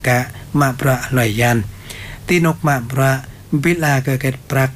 กะมาประลอยยันตีนกมาประปิลาเกิดปรัก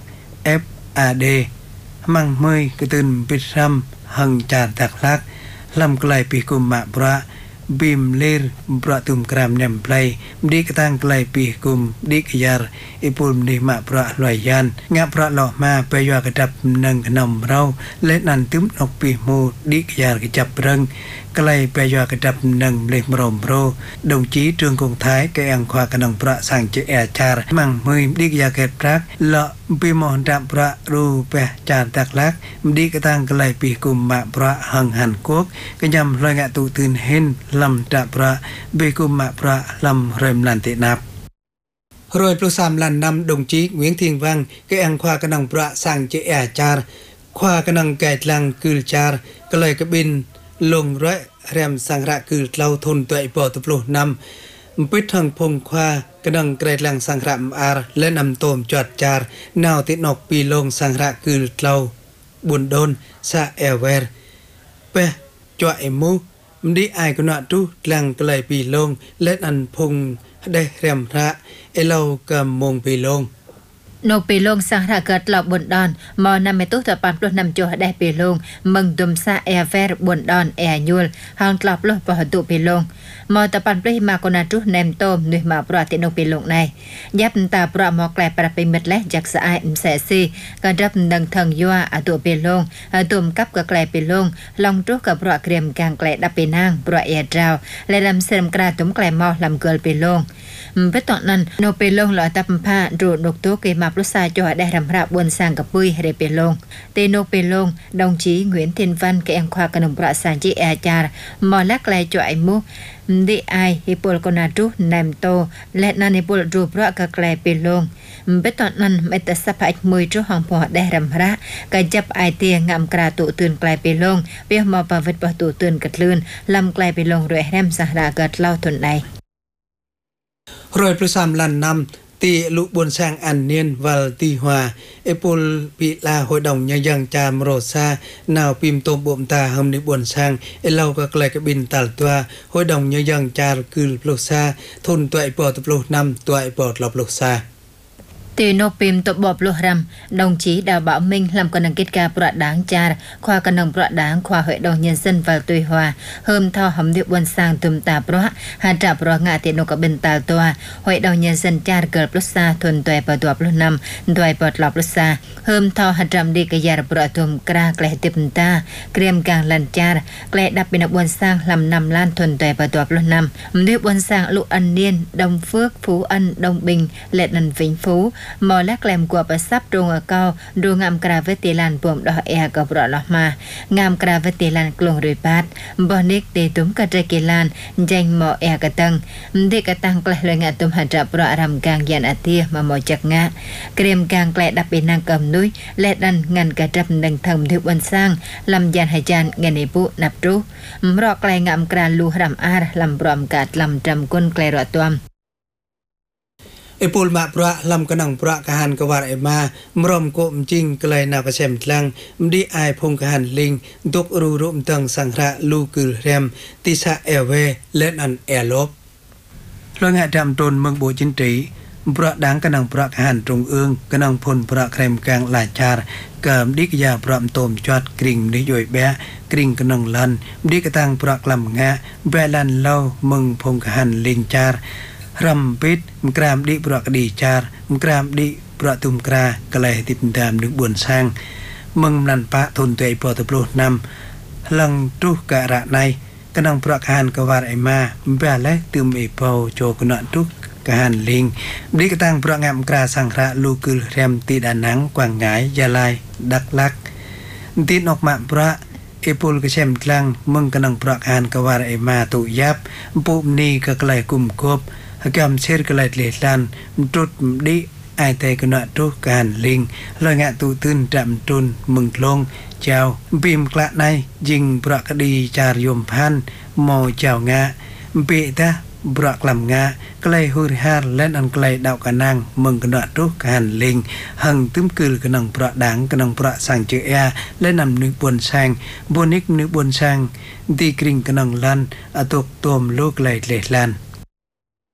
FAD มั่งเมยกระตุนปิดซ้ำหังจานตักลักลำไกลปีกุมมาประบิมเลือประตุมกรามเนมไพลดีกตั้งไกลปีกุมดีกยาร์อิปุมดีมาประลอยยันงะประหล่อมาไปยากระดับนังขนมเราเล่นนันตุ้มนกปีมูดีกยาร์กจับเริงไกลไปยากระดับนังเล็กมรมโรดงจีตรึงคงท้ายแกอังควากนงประสังเจแอชาร์มั่งเมยดีกยาเกตพรักเลาะปีมอนดับประรูเปจานตักลักดีกตั้งไกลปีกุมมาประหังหันกกกยำลอยงะตูตื่นเห็นลำดับประเบกุมมาประลำเริ่มลันตินับรอยปลุสามลันนำดงจีเวียงทิงวังแกอังควากนงประสังเจแอชาร์ควากนงไก่ลังกืลจาร์ก็เลยกบินลงร้อยแรมสังระคือเราทนตัวไอปอตปลุนำปิดทางพงควากระดังไกรลังสังระอาร์และนำโตมจอดจาร์นาวติดนกปีลงสังระคือเราบุญโดนซาเอเวร์เปจอไอมูมดีไอกนาตุลังไกลปีลงและอันพงได้แรมพระเอเรากำมงปีลงนกปีลงสังระเกิดหลอกบนดอนมอนำไปตู้ตะปันปลุนำโจได้ปีลงมึงดุมซาแอเวร์บนดอนแอยูลหางกลับลบปะตุปีลงมอตะปันปลิมากนาตุเนมโตมนุยมาปราตินกปีลงในยับตาปราหมอกลายประไปมิดและจากสายแสซีกระดับดังทางยัวอตัวปีลงตุ่มกับกระไกลปีลงลองจุกกับปราเกรียมกลางไกลดับปีนางปราเอดาวและลำเสริมกระตุ้มไกลมอลำเกิลปีลงเพื่อตอนนั้นนกปีลงหล่อตับผ้าดูนกตัวเกมาปลุสาจอได้รำระบนสร้างกับปุ้ยเรเปลงเตนกเปลงดงจีเหวียนเทนฟันแกงควากนมประสานจีแอจาร์มอลักไลจ่อยมุดีไอฮิปโปลกนาตุนามโตและนันฮิปโปลรูประกะไกลเปลงเพื่อตอนนั้นไม่ตัดสะพายมวยจุห้องพอได้รำระกระจับไอเตียงามกระตุตื่นไกลเปลงเปียมอปาวิดประตูตื่นกัดลื่นลำไกลเปลงรวยแรมสหรากัดเล่าทนใดรอยประสามลันนำตีลุบนแสงอันเนียนวัลตีหัวเอปุลปีลาหอยดองยังจามโรซานาวปิมตบมตาหำนิบนแสงเอเล่าก็ไกลกบินตัลตัวหอยดองยังจารคือปลุกซาทุนตัวไอปอตปลุกนำตัวไอปอดหลบปลุกซาตีนกปิมตบบอบลุรำดงจีดาวบ่าวมิงลำกนังกิจการประด่างจารควากนังประด่างควาเหยดองยันเส้นวัลตุยหัวเฮิมท่อหำดิบวันสร้างตุ่มตาประหาจับประงาตีนกบินตาตัวเหยดองยันเส้นจารเกิดปลุซาทนตัวประตัวปลุนำตัวปอดหลบปลุซาเฮิมท่อหาจำดีกยาประตุมกราแกลติบตาเกรียมกลางลันจารแกลดับเป็นวันสร้างลำนำล้านทนตัวประตัวปลุนำดิบวันสร้างลุอันเนียนดงเฟือกผูอันดงบิงเล็ดนันฟิงฟูมอและแกลมกว่าประซับดวงเก่าดวงงามกราเวติลันปวมดอกแอกับรอลมางามกราเวติลันกลงโดยปัดบอนิกเตตุมกระเจกิลันแจงหมอแอกระตังเด็กกระตังแกลเลยงาตุมหัดจับประรำกลางยันอาเทียมาหมอจักงะเกรียมกลางแกลดับเป็นนางกำนุยและดันงันกระดับดังทำทุกวันสร้างลำยันหายจานเงินในปุนับรู้รอแกลงามกราลูรำอาร์ลำปลอมกาดลำจำก้นแกลรอตัวไอปูลมาประลำกนังประกหันกวาดไอมามรมโกมจิงไกลนาประเชมลังมดีไอพงกหันลิงตุกรูรุมตังสังระลูกุลแรมติสะเอเวเลนันแอลบลอยงะดำตนเมืองโบจินตรีประดังกนังประกหันตรงเอื้องกนังพลประเครมกลางหลายจาร์เกิมดิกยาประมโตมจอดกริ่งนิยอยแบะกริ่งกนังลันดิกตังประกลำงะแบลันเล่าเมืองพงกหันลิงจาร์รำปิดมกรามดิปรกดีจารมกรามดิปรตุมกรากลายติดตามนึกบุญสร้างมึงนันปะทนตัวไอปอตปลุนำลังตุกะระในกนังประคานกวาดไอมาแบะและตืมไอเปาโจกนตุกกหันลิงดิกตังประงามกราสังระลูกุลแรมติดานังกวางหงายยาลายดักลักติดออกมาประเอปุลกระเชมกลางมึงกนังประคานกวาดไอมาตุยับปุบนีก็ไกลกุมกบกำเชิดกลายเลลันจุดดิไอเตกนตุการลิงลอยงะตูตื่นจำตุนมึงลงเจ้าปิมกละในยิงประคดีจารยมพันมอเจ้างะปีตาบรักลำงะใกล้ฮูริฮาร์และอันไกลดาวกะนังมึงกนตุการลิงหังตึมกืลกนังประดังกนังประสังเจเอและนำนึกบนแสงบนิกนึกบนแสงดีกริ่งกนังลันอตกตมลูกไกลเลลัน